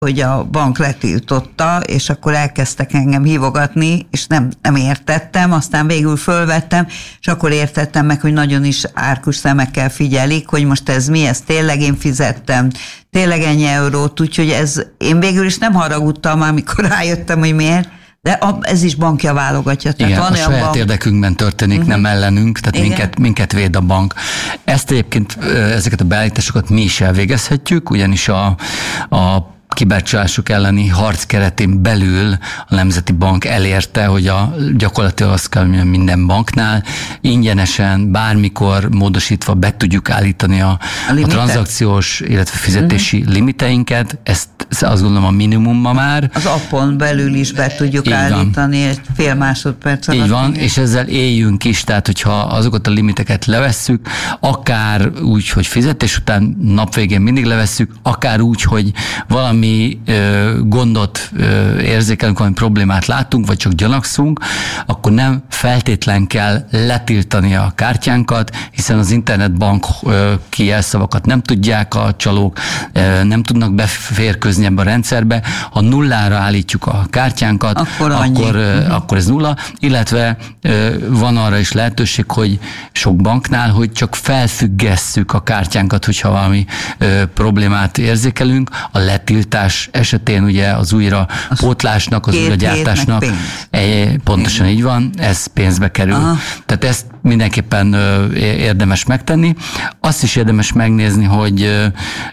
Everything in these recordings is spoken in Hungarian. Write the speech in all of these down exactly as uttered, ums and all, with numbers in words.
hogy a bank letiltotta, és akkor elkezdtek engem hívogatni, és nem, nem értettem, aztán végül fölvettem, és akkor értettem meg, hogy nagyon is árkus szemekkel figyelik, hogy most ez mi, ez tényleg én fizettem, tényleg ennyi eurót, úgyhogy ez, én végül is nem haragudtam, amikor rájöttem, hogy miért, de ez is bankja válogatja. Tehát igen, van a saját bank... érdekünkben történik, uh-huh. nem ellenünk, tehát minket, minket véd a bank. Ezt egyébként, ezeket a beállításokat mi is elvégezhetjük, ugyanis a, a kibercsalások elleni harc keretén belül a Nemzeti Bank elérte, hogy a, gyakorlatilag azt kell, hogy minden banknál ingyenesen, bármikor módosítva be tudjuk állítani a, a, a tranzakciós, illetve fizetési uh-huh. limiteinket. Ezt azt gondolom a minimum ma már. Az appon belül is be tudjuk így állítani van. Egy fél másodperc alatt. Így van, és ezzel éljünk is, tehát hogyha azokat a limiteket levesszük, akár úgy, hogy fizetés után nap végén mindig levesszük, akár úgy, hogy valami mi ö, gondot ö, érzékelünk, valami problémát látunk, vagy csak gyanakszunk, akkor nem feltétlen kell letiltani a kártyánkat, hiszen az internetbank ö, kijelszavakat nem tudják a csalók, ö, nem tudnak beférkőzni ebbe a rendszerbe. Ha nullára állítjuk a kártyánkat, akkor, akkor, ö, uh-huh. akkor ez nulla, illetve ö, van arra is lehetőség, hogy sok banknál, hogy csak felfüggesszük a kártyánkat, hogyha valami ö, problémát érzékelünk, a letilt esetén ugye az újra az pótlásnak, az újra gyártásnak, pontosan így van, ez pénzbe kerül. Aha. Tehát ezt mindenképpen érdemes megtenni. Azt is érdemes megnézni, hogy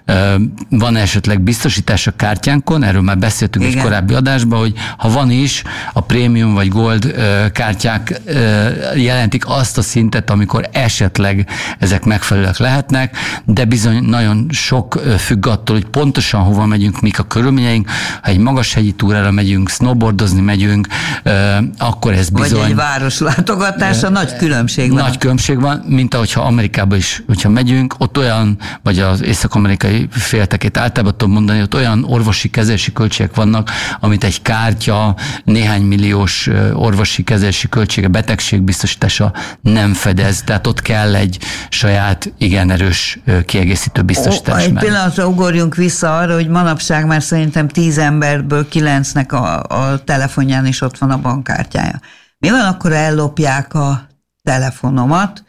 van esetleg biztosítás a kártyánkon, erről már beszéltünk igen. egy korábbi adásban, hogy ha van is, a prémium vagy gold kártyák jelentik azt a szintet, amikor esetleg ezek megfelelőek lehetnek, de bizony nagyon sok függ attól, hogy pontosan hova megyünk, mik a körülményeink. Ha egy magashegyi túrára megyünk, snowboardozni megyünk, akkor ez bizony... Vagy egy városlátogatásra nagy különbség van. Nagy különbség van, mint ahogyha Amerikába is, hogyha megyünk, ott olyan, vagy az észak-amerikai féltekét általában tudom mondani, ott olyan orvosi kezelési költségek vannak, amit egy kártya néhány milliós orvosi kezelési költsége, betegségbiztosítása nem fedez. Tehát ott kell egy saját, igen erős kiegészítő biztosítás. Egy pillanatra ugorjunk vissza arra, hogy manapság már szerintem tíz emberből kilencnek a, a telefonján is ott van a bankkártyája. Mi van akkor, ellopják a telefonomat?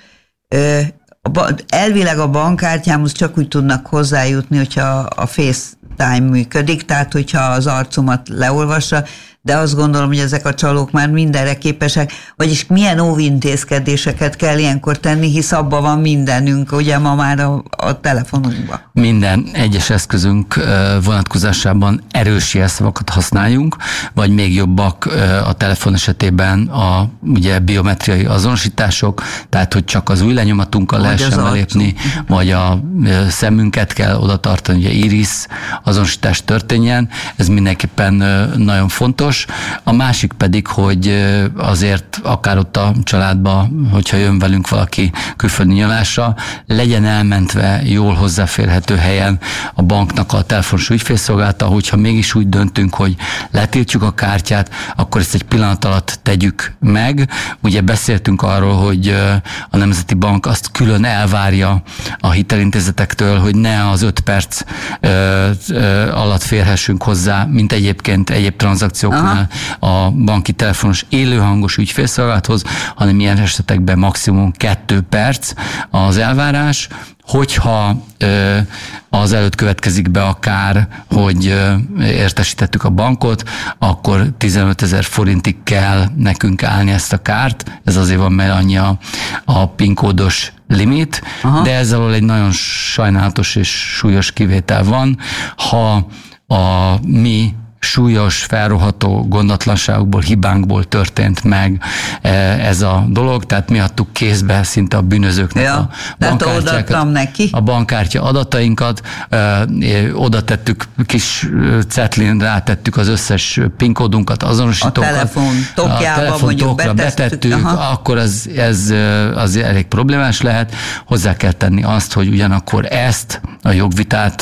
Elvileg a bankkártyámhoz csak úgy tudnak hozzájutni, hogyha a FaceTime működik, tehát hogyha az arcomat leolvassa, de azt gondolom, hogy ezek a csalók már mindenre képesek, vagyis milyen óvintézkedéseket kell ilyenkor tenni, hisz abban van mindenünk, ugye ma már a, a telefonunkban. Minden egyes eszközünk vonatkozásában erős jelszavakat használjunk, vagy még jobbak a telefon esetében a ugye biometriai azonosítások, tehát hogy csak az új lenyomatunkkal lehessen belépni, vagy a szemünket kell oda tartani, ugye iris azonosítás történjen, ez mindenképpen nagyon fontos. A másik pedig, hogy azért akár ott a családban, hogyha jön velünk valaki külföldi nyaralásra, legyen elmentve jól hozzáférhető helyen a banknak a telefonos ügyfélszolgálata, hogyha mégis úgy döntünk, hogy letiltjuk a kártyát, akkor ezt egy pillanat alatt tegyük meg. Ugye beszéltünk arról, hogy a Nemzeti Bank azt külön elvárja a hitelintézetektől, hogy ne az öt perc alatt férhessünk hozzá, mint egyébként egyéb tranzakciók a banki telefonos élőhangos ügyfélszolgálathoz, hanem ilyen esetekben maximum kettő perc az elvárás. Hogyha ö, az előtt következik be a kár, hogy ö, értesítettük a bankot, akkor tizenötezer forintig kell nekünk állni ezt a kárt. Ez azért van, mert annyi a, a PIN kódos limit, aha. de ezzel egy nagyon sajnálatos és súlyos kivétel van. Ha a mi súlyos, felroható gondatlanságokból, hibánkból történt meg ez a dolog, tehát mi adtuk kézbe szinte a bűnözőknek ja, a bankkártyákat, neki. a bankkártya adatainkat, oda tettük, kis cetlin rátettük az összes PIN kódunkat, azonosítókat. A telefon tokjába mondjuk betettük, aha. akkor ez, ez az elég problémás lehet. Hozzá kell tenni azt, hogy ugyanakkor ezt a jogvitát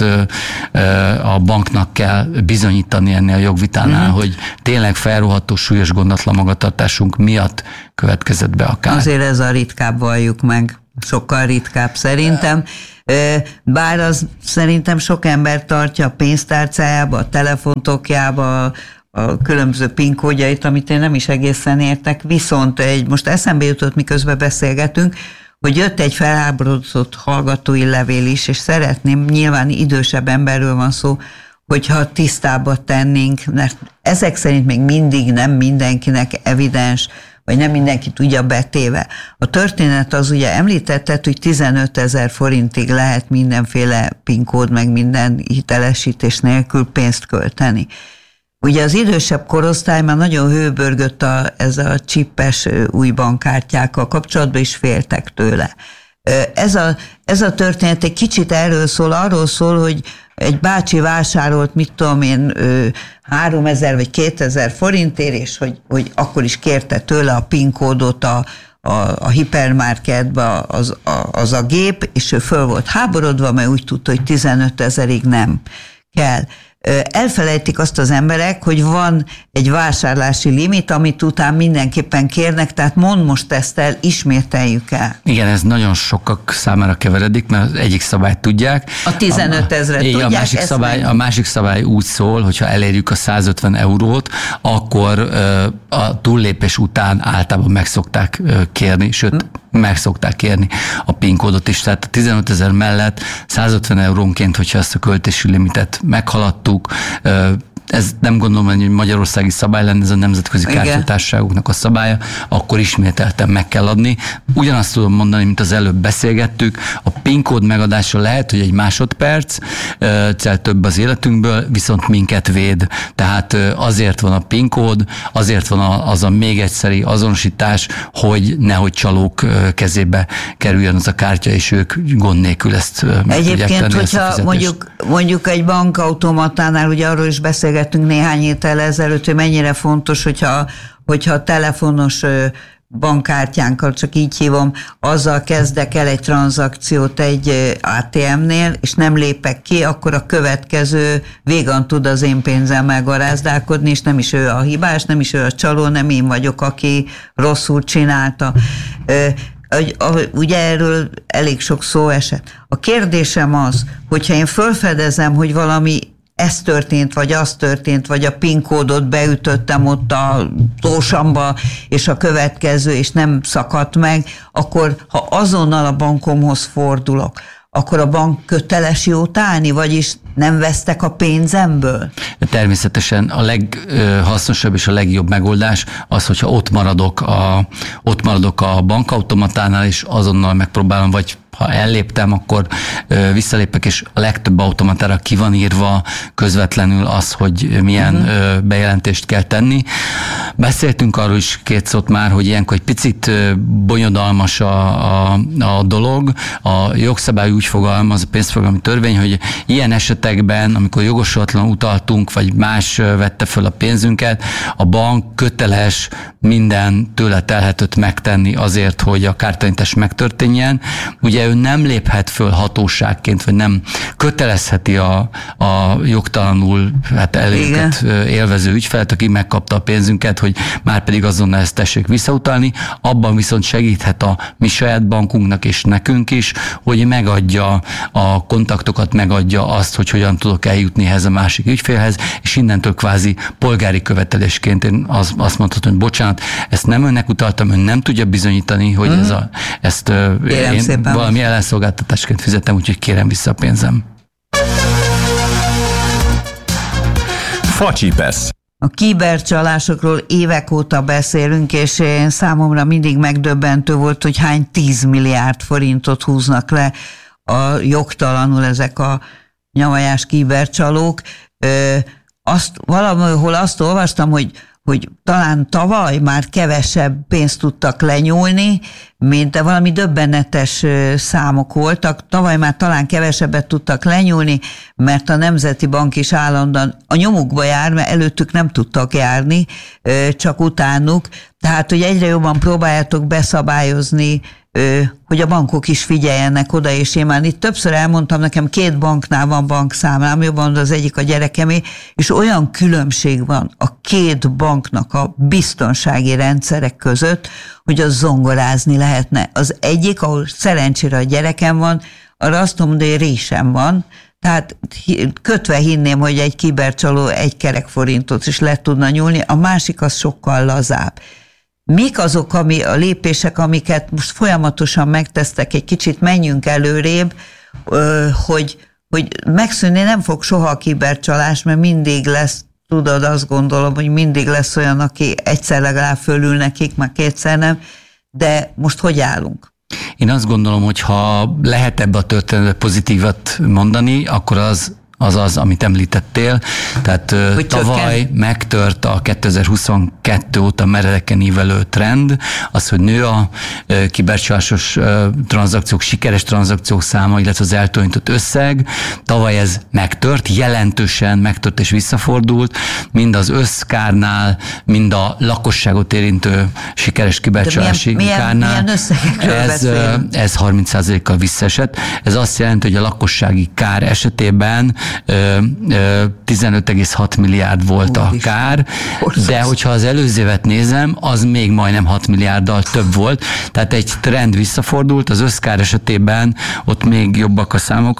a banknak kell bizonyítani ennél a jogvitánál, mm. hogy tényleg felroható, súlyos gondatlan magatartásunk miatt következett be a kár. Azért ez a ritkább, valljuk meg, sokkal ritkább szerintem. Bár az szerintem sok ember tartja a pénztárcájába, a telefontokjába, a különböző PIN kódjait, amit én nem is egészen értek. Viszont egy, most eszembe jutott, miközben beszélgetünk, hogy jött egy felháborodott hallgatói levél is, és szeretném, nyilván idősebb emberről van szó, hogyha tisztába tennénk, mert ezek szerint még mindig nem mindenkinek evidens, vagy nem mindenki tudja betéve. A történet az ugye említetted, hogy tizenöt ezer forintig lehet mindenféle PIN kód, meg minden hitelesítés nélkül pénzt költeni. Ugye az idősebb korosztály már nagyon hőbörgött a, ez a csippes új bankkártyákkal kapcsolatban, és féltek tőle. Ez a, ez a történet egy kicsit erről szól, arról szól, hogy egy bácsi vásárolt, mit tudom én, háromezer vagy kétezer forintért, és hogy, hogy akkor is kérte tőle a PIN kódot a, a, a hipermarketbe az a, az a gép, és ő föl volt háborodva, mert úgy tudta, hogy tizenöt ezerig nem kell. Elfelejtik azt az emberek, hogy van egy vásárlási limit, amit után mindenképpen kérnek, tehát mondd most ezt el, ismételjük el. Igen, ez nagyon sokak számára keveredik, mert az egyik szabályt tudják. A tizenöt ezret tudják. A másik, szabály, a másik szabály úgy szól, hogyha elérjük a százötven eurót, akkor a túllépés után általában meg szokták kérni, sőt, hm. meg szokták kérni a PIN kódot is. Tehát a tizenöt ezer mellett százötven eurónként, hogyha ezt a költési limitet meghaladtuk, ez nem gondolom, hogy magyarországi szabály lenne, ez a nemzetközi kártyatársaságoknak a szabálya, akkor ismételten meg kell adni. Ugyanazt tudom mondani, mint az előbb beszélgettük, a PIN kód megadása lehet, hogy egy másodperc, cél több az életünkből, viszont minket véd. Tehát azért van a PIN kód, azért van az a még egyszeri azonosítás, hogy nehogy csalók kezébe kerüljön az a kártya, és ők gond nélkül ezt meg tudják tenni. Egyébként, hogyha mondjuk, mondjuk egy bankautomatánál, ugye arról is beszélgetünk néhány héttel ezelőtt, hogy mennyire fontos, hogyha, hogyha a telefonos bankkártyánkkal, csak így hívom, azzal kezdek el egy tranzakciót egy á té em-nél, és nem lépek ki, akkor a következő végan tud az én pénzemmel garázdálkodni, és nem is ő a hibás, nem is ő a csaló, nem én vagyok, aki rosszul csinálta. Ugye erről elég sok szó esett. A kérdésem az, hogyha én felfedezem, hogy valami ez történt, vagy az történt, vagy a PIN kódot beütöttem ott a tósamba, és a következő, és nem szakadt meg, akkor ha azonnal a bankomhoz fordulok, akkor a bank köteles jót állni, vagyis nem vesztek a pénzemből? Természetesen a leghasznosabb és a legjobb megoldás az, hogyha ott maradok a, ott maradok a bankautomatánál, és azonnal megpróbálom, vagy ha elléptem, akkor ö, visszalépek, és a legtöbb automatára ki van írva közvetlenül az, hogy milyen uh-huh. ö, bejelentést kell tenni. Beszéltünk arról is két szót már, hogy ilyenkor egy picit ö, bonyodalmas a, a, a dolog. A jogszabály úgy fogalmaz, a pénzforgalmi törvény, hogy ilyen esetekben, amikor jogosulatlanul utaltunk, vagy más vette föl a pénzünket, a bank köteles minden tőle telhetőt megtenni azért, hogy a kártalanítás megtörténjen. Ugye ő nem léphet föl hatóságként, vagy nem kötelezheti a, a jogtalanul hát előket élvező ügyfelet, aki megkapta a pénzünket, hogy már pedig azonnal ezt tessék visszautalni. Abban viszont segíthet a mi saját bankunknak és nekünk is, hogy megadja a kontaktokat, megadja azt, hogy hogyan tudok eljutni ehhez a másik ügyfélhez, és innentől kvázi polgári követelésként én az, azt mondhatom, hogy bocsánat, ezt nem önnek utaltam, ön nem tudja bizonyítani, hogy mm. ez a, ezt Kérem én szépen. valami ellenszolgáltatásként fizettem, úgyhogy kérem vissza a pénzem. Facsipesz. A kibercsalásokról évek óta beszélünk, és számomra mindig megdöbbentő volt, hogy hány tíz milliárd forintot húznak le a jogtalanul ezek a nyavajás kibercsalók. Azt, valahol azt olvastam, hogy hogy talán tavaly már kevesebb pénzt tudtak lenyúlni, mint de valami döbbenetes számok voltak. Tavaly már talán kevesebbet tudtak lenyúlni, mert a Nemzeti Bank is állandóan a nyomukba jár, mert előttük nem tudtak járni, csak utánuk. Tehát, hogy egyre jobban próbáljátok beszabályozni, hogy a bankok is figyeljenek oda, és én már itt többször elmondtam, nekem két banknál van bankszámlám, jobban az egyik a gyerekemé, és olyan különbség van a két banknak a biztonsági rendszerek között, hogy az zongorázni lehetne. Az egyik, ahol szerencsére a gyerekem van, arra azt mondom, hogy résem van, tehát kötve hinném, hogy egy kibercsaló egy kerek forintot is le tudna nyúlni, a másik az sokkal lazább. Mik azok ami, a lépések, amiket most folyamatosan megtesztek, egy kicsit menjünk előrébb, hogy, hogy megszűnni nem fog soha a kibercsalás, mert mindig lesz, tudod, azt gondolom, hogy mindig lesz olyan, aki egyszer legalább fölül nekik, már kétszer nem, de most hogy állunk? Én azt gondolom, hogy ha lehet ebbe a történetbe pozitívat mondani, akkor az az az, amit említettél. Tehát hogy tavaly csökken? Megtört a kétezer-huszonkettő óta meredeken ívelő trend, az, hogy nő a kibercsalásos tranzakciók, sikeres tranzakciók száma, illetve az eltöltött összeg. Tavaly ez megtört, jelentősen megtört és visszafordult, mind az összkárnál, mind a lakosságot érintő sikeres kibercsalási milyen, kárnál. Milyen összegekről ez, beszélünk? Ez harminc százalékkal visszaesett. Ez azt jelenti, hogy a lakossági kár esetében tizenöt egész hat milliárd volt a kár, de hogyha az előző évet nézem, az még majdnem hat milliárddal több volt, tehát egy trend visszafordult, az összkár esetében ott még jobbak a számok,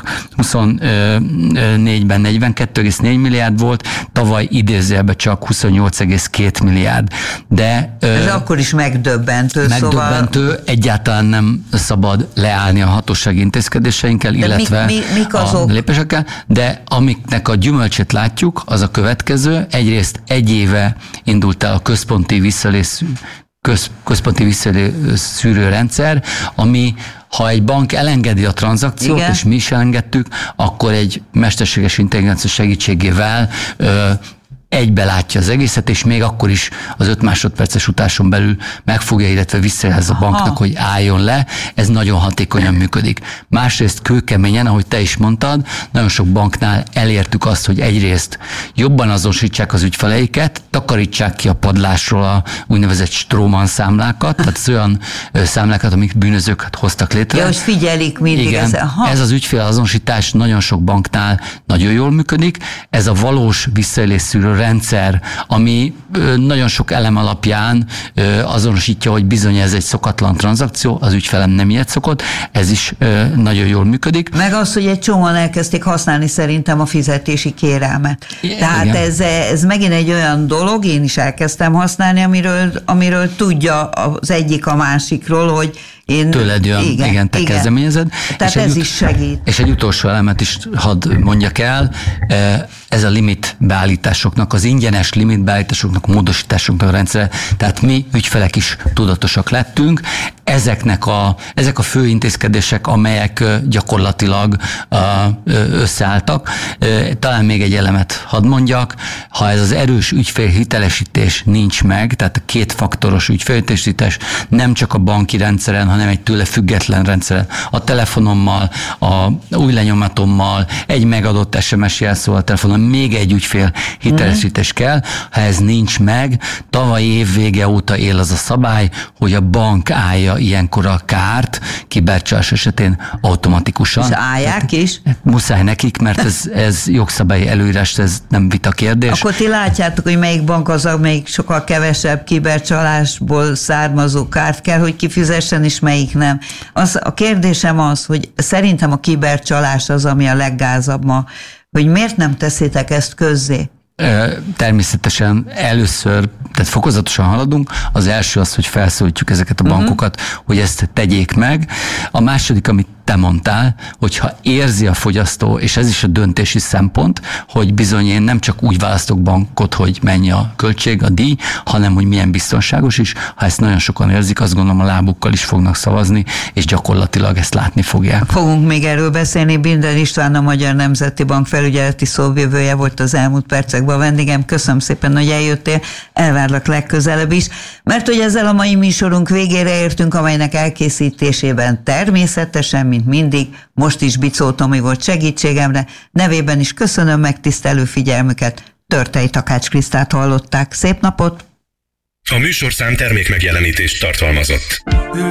huszonnégyben negyvenkettő egész négy milliárd volt, tavaly idézőjelben csak huszonnyolc egész két milliárd. De, Ez ö, akkor is megdöbbentő. Megdöbbentő, szóval... egyáltalán nem szabad leállni a hatósági intézkedéseinkkel, de illetve mi, mi, mik azok? a lépésekkel, de amiknek a gyümölcsét látjuk, az a következő. Egyrészt egy éve indult el a központi visszalés, köz, központi visszaszűrő rendszer, ami ha egy bank elengedi a tranzakciót, igen, és mi is elengedtük, akkor egy mesterséges intelligencia segítségével ö, egybe látja az egészet, és még akkor is az öt másodperces utáson belül megfogja, illetve visszajelez a banknak, aha, hogy álljon le. Ez nagyon hatékonyan működik. Másrészt kőkeményen, ahogy te is mondtad, nagyon sok banknál elértük azt, hogy egyrészt jobban azonosítsák az ügyfeleiket, takarítsák ki a padlásról a úgynevezett Stroman számlákat, tehát az olyan számlákat, amik bűnözőket hoztak létre. Ja, hogy figyelik mindig. Igen, ez, ez az ügyfélazonosítás nagyon sok banknál nagyon jól működik. Ez a valós visszaélésszűrő rendszer, ami nagyon sok elem alapján azonosítja, hogy bizony ez egy szokatlan tranzakció, az ügyfelem nem ilyet szokott, ez is nagyon jól működik. Meg az, hogy egy csomóan elkezdték használni szerintem a fizetési kérelmet. Igen. Tehát ez, ez megint egy olyan dolog, én is elkezdtem használni, amiről, amiről tudja az egyik a másikról, hogy én... Tőled jön, igen, igen te igen. kezdeményezed. Tehát ez is segít. És egy utolsó elemet is hadd mondjak el, ez a limit beállításoknak, az ingyenes limit beállításoknak, módosításoknak a rendszere, tehát mi ügyfelek is tudatosak lettünk. Ezeknek a, ezek a fő intézkedések, amelyek gyakorlatilag összeálltak. Talán még egy elemet hadd mondjak, ha ez az erős ügyfélhitelesítés nincs meg, tehát a kétfaktoros ügyfélhitelesítés nem csak a banki rendszeren, hanem egy tőle független rendszeren, a telefonommal, a új lenyomatommal, egy megadott es em es jelszóval a telefonon, még egy ügyfél hitelesítés mm-hmm. kell. Ha ez nincs meg, tavaly év vége óta él az a szabály, hogy a bank állja ilyenkor a kárt, kibercsalás esetén automatikusan. És állják is? Muszáj nekik, mert ez, ez jogszabályi előírás, ez nem vita kérdés. Akkor ti látjátok, hogy melyik bank az, amelyik sokkal kevesebb kibercsalásból származó kárt kell, hogy kifizessen, és melyik nem. Az, a kérdésem az, hogy szerintem a kibercsalás az, ami a leggázabb ma, hogy miért nem teszitek ezt közzé? Természetesen először, tehát fokozatosan haladunk. Az első az, hogy felszólítjuk ezeket a bankokat, uh-huh. hogy ezt tegyék meg. A második, amit te mondtál, hogyha érzi a fogyasztó, és ez is a döntési szempont, hogy bizony én nem csak úgy választok bankot, hogy mennyi a költség, a díj, hanem hogy milyen biztonságos is. Ha ezt nagyon sokan érzik, azt gondolom a lábukkal is fognak szavazni, és gyakorlatilag ezt látni fogják. Fogunk még erről beszélni. Binder István, a Magyar Nemzeti Bank felügyeleti szóvivője volt az elmúlt percekben a vendégem. Köszönöm szépen, hogy eljöttél. Elvárlak legközelebb is, mert hogy ezzel a mai műsorunk végére értünk, amelynek elkészítésében természetesen, mint mindig, most is Bicó Tomi volt segítségemre. Nevében is köszönöm megtisztelő figyelmüket. Törtei Takács Krisztát hallották. Szép napot! A műsorszám termékmegjelenítést tartalmazott.